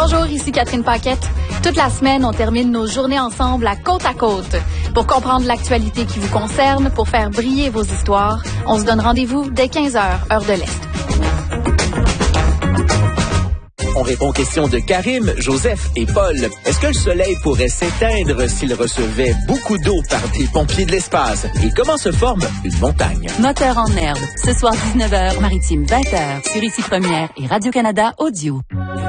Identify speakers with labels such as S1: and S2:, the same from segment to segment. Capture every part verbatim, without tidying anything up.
S1: Bonjour, ici Catherine Paquette. Toute la semaine, on termine nos journées ensemble à Côte à Côte. Pour comprendre l'actualité qui vous concerne, pour faire briller vos histoires, on se donne rendez-vous dès quinze heures, heure de l'Est.
S2: On répond aux questions de Karim, Joseph et Paul. Est-ce que le soleil pourrait s'éteindre s'il recevait beaucoup d'eau par des pompiers de l'espace? Et comment se forme une montagne?
S3: Moteur en herbe. Ce soir, dix-neuf heures, Maritime vingt heures, sur Ici Première et Radio-Canada Audio.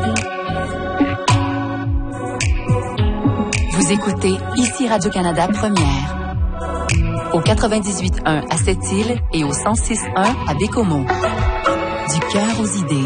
S3: Vous écoutez Ici Radio-Canada Première. Au quatre-vingt-dix-huit point un à Sept-Îles et au cent six point un à Bécomo. Du cœur aux idées.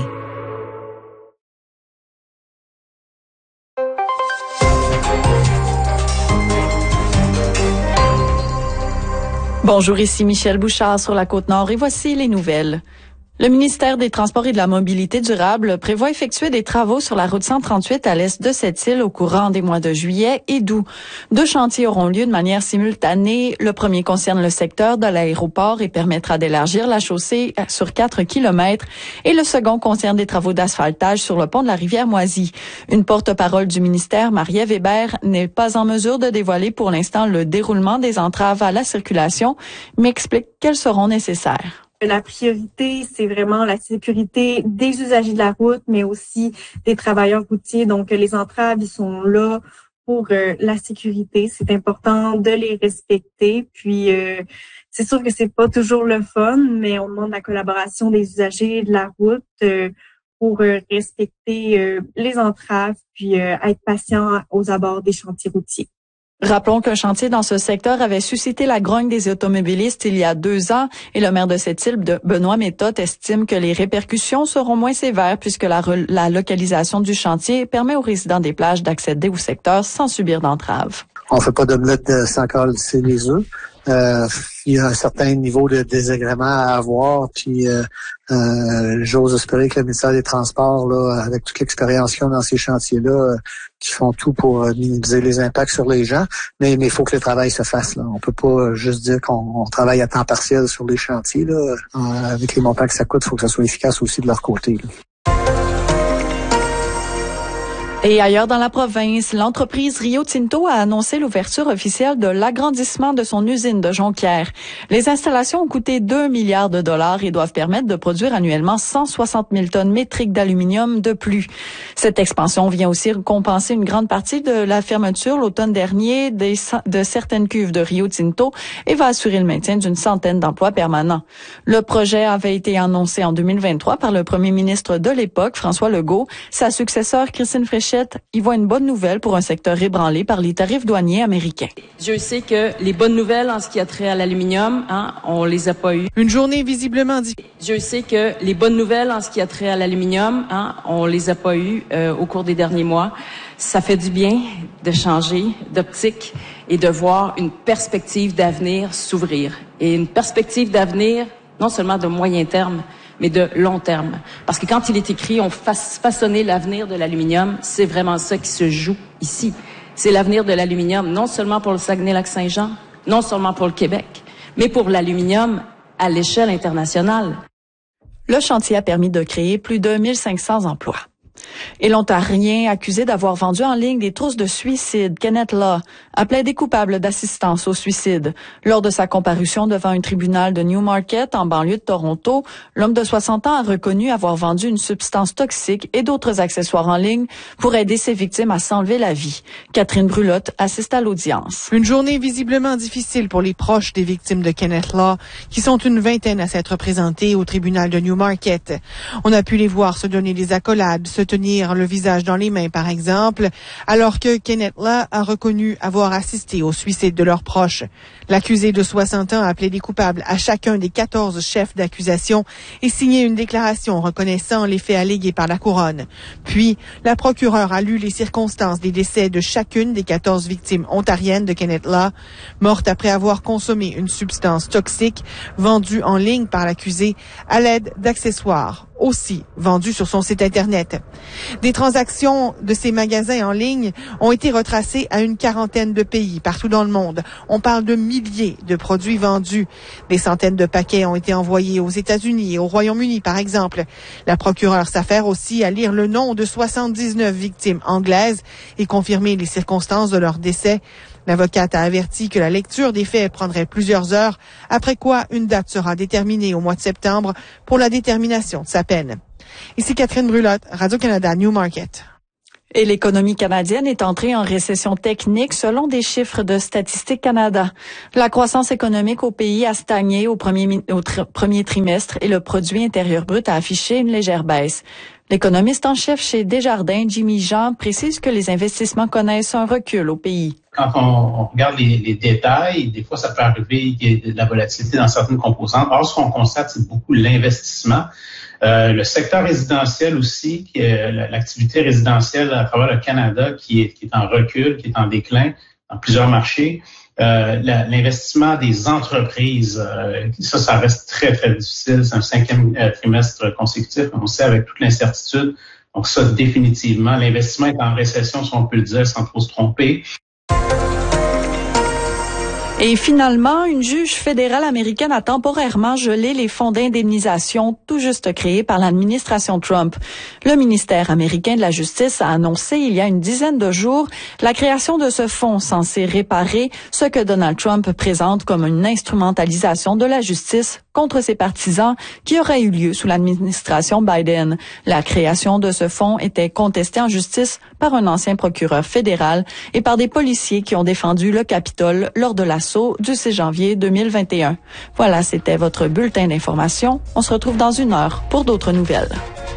S4: Bonjour, ici Michel Bouchard sur la Côte-Nord et voici les nouvelles. Le ministère des Transports et de la Mobilité durable prévoit effectuer des travaux sur la route cent trente-huit à l'est de Sept-Îles au courant des mois de juillet et d'août. Deux chantiers auront lieu de manière simultanée. Le premier concerne le secteur de l'aéroport et permettra d'élargir la chaussée sur quatre kilomètres. Et le second concerne des travaux d'asphaltage sur le pont de la rivière Moisy. Une porte-parole du ministère, Marie-Ève Hébert, n'est pas en mesure de dévoiler pour l'instant le déroulement des entraves à la circulation, mais explique qu'elles seront nécessaires.
S5: La priorité, c'est vraiment la sécurité des usagers de la route, mais aussi des travailleurs routiers. Donc, les entraves, ils sont là pour euh, la sécurité. C'est important de les respecter. Puis, euh, c'est sûr que c'est pas toujours le fun, mais on demande la collaboration des usagers de la route euh, pour euh, respecter euh, les entraves, puis euh, être patient aux abords des chantiers routiers.
S4: Rappelons qu'un chantier dans ce secteur avait suscité la grogne des automobilistes il y a deux ans et le maire de Sept-Îles, Benoît Méthode, estime que les répercussions seront moins sévères puisque la, la localisation du chantier permet aux résidents des plages d'accéder au secteur sans subir d'entraves.
S6: On fait pas d'omelette sans casser les œufs. Euh, il y a un certain niveau de désagrément à avoir, puis euh, euh, j'ose espérer que le ministère des Transports, là, avec toute l'expérience qu'ils ont dans ces chantiers-là, euh, qui font tout pour euh, minimiser les impacts sur les gens, mais mais il faut que le travail se fasse. Là. On peut pas juste dire qu'on on travaille à temps partiel sur les chantiers. Là. Euh, avec les montants que ça coûte, il faut que ça soit efficace aussi de leur côté. Là.
S4: Et ailleurs dans la province, l'entreprise Rio Tinto a annoncé l'ouverture officielle de l'agrandissement de son usine de Jonquière. Les installations ont coûté deux milliards de dollars et doivent permettre de produire annuellement cent soixante mille tonnes métriques d'aluminium de plus. Cette expansion vient aussi compenser une grande partie de la fermeture l'automne dernier des, de certaines cuves de Rio Tinto et va assurer le maintien d'une centaine d'emplois permanents. Le projet avait été annoncé en deux mille vingt-trois par le premier ministre de l'époque, François Legault. Sa successeur, Christine Fréchette, y voit une bonne nouvelle pour un secteur ébranlé par les tarifs douaniers américains.
S7: Dieu sait que les bonnes nouvelles en ce qui a trait à l'aluminium, hein, on les a pas eues.
S8: Une journée visiblement difficile.
S7: Dieu sait que les bonnes nouvelles en ce qui a trait à l'aluminium, hein, on les a pas eues euh, au cours des derniers mois. Ça fait du bien de changer d'optique et de voir une perspective d'avenir s'ouvrir. Et une perspective d'avenir, non seulement de moyen terme, mais de long terme. Parce que quand il est écrit, on fasse façonner l'avenir de l'aluminium, c'est vraiment ça qui se joue ici. C'est l'avenir de l'aluminium, non seulement pour le Saguenay-Lac-Saint-Jean, non seulement pour le Québec, mais pour l'aluminium à l'échelle internationale.
S4: Le chantier a permis de créer plus de mille cinq cents emplois. Et l'Ontarien accusé d'avoir vendu en ligne des trousses de suicide, Kenneth Law, a plaidé coupable d'assistance au suicide. Lors de sa comparution devant un tribunal de Newmarket, en banlieue de Toronto, l'homme de soixante ans a reconnu avoir vendu une substance toxique et d'autres accessoires en ligne pour aider ses victimes à s'enlever la vie. Catherine Brulotte assiste à l'audience.
S8: Une journée visiblement difficile pour les proches des victimes de Kenneth Law, qui sont une vingtaine à s'être présentés au tribunal de Newmarket. On a pu les voir se donner des accolades, se tenir le visage dans les mains, par exemple, alors que Kenneth Law a reconnu avoir assisté au suicide de leurs proches. L'accusé de soixante ans a plaidé coupable à chacun des quatorze chefs d'accusation et signé une déclaration reconnaissant les faits allégués par la couronne. Puis, la procureure a lu les circonstances des décès de chacune des quatorze victimes ontariennes de Kenneth Law, mortes après avoir consommé une substance toxique vendue en ligne par l'accusé à l'aide d'accessoires aussi vendus sur son site Internet. Des transactions de ces magasins en ligne ont été retracées à une quarantaine de pays partout dans le monde. On parle de milliers de produits vendus. Des centaines de paquets ont été envoyés aux États-Unis et au Royaume-Uni, par exemple. La procureure s'affaire aussi à lire le nom de soixante-dix-neuf victimes anglaises et confirmer les circonstances de leur décès. L'avocate a averti que la lecture des faits prendrait plusieurs heures, après quoi une date sera déterminée au mois de septembre pour la détermination de sa peine. Ici Catherine Brulotte, Radio-Canada Newmarket.
S4: Et l'économie canadienne est entrée en récession technique selon des chiffres de Statistique Canada. La croissance économique au pays a stagné au premier, au tr- premier trimestre et le produit intérieur brut a affiché une légère baisse. L'économiste en chef chez Desjardins, Jimmy Jean, précise que les investissements connaissent un recul au pays.
S9: Quand on, on regarde les, les détails, des fois, ça peut arriver qu'il y ait de la volatilité dans certaines composantes. Or, ce qu'on constate, c'est beaucoup l'investissement. Euh, le secteur résidentiel aussi, qui est l'activité résidentielle à travers le Canada qui est, qui est en recul, qui est en déclin dans plusieurs marchés. Euh, la, l'investissement des entreprises, euh, ça, ça reste très, très difficile. C'est un cinquième euh, trimestre consécutif, on sait, avec toute l'incertitude. Donc ça, définitivement, l'investissement est en récession, si on peut le dire, sans trop se tromper.
S4: Et finalement, une juge fédérale américaine a temporairement gelé les fonds d'indemnisation tout juste créés par l'administration Trump. Le ministère américain de la Justice a annoncé il y a une dizaine de jours la création de ce fonds censé réparer ce que Donald Trump présente comme une instrumentalisation de la justice contre ses partisans qui aurait eu lieu sous l'administration Biden. La création de ce fonds était contestée en justice par un ancien procureur fédéral et par des policiers qui ont défendu le Capitole lors de l'assaut du six janvier deux mille vingt et un. Voilà, c'était votre bulletin d'information. On se retrouve dans une heure pour d'autres nouvelles.